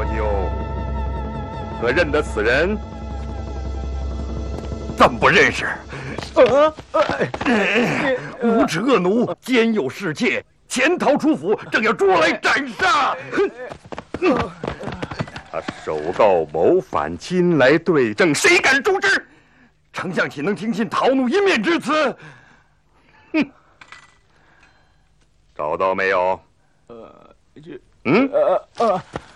哟，可认得此人？怎么不认识？无耻恶奴，奸有侍妾，潜逃出府，正要捉来斩杀。他手告谋反，亲来对证，谁敢诛之？丞相岂能听信陶怒一面之词？哼！找到没有？